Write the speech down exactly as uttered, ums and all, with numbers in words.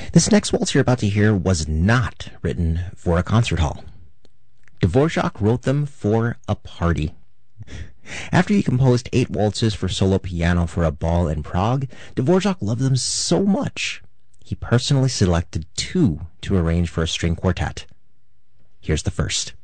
This next waltz you're about to hear was not written for a concert hall. Dvorak wrote them for a party. After he composed eight waltzes for solo piano for a ball in Prague, Dvorak loved them so much, he personally selected two to arrange for a string quartet. Here's the first.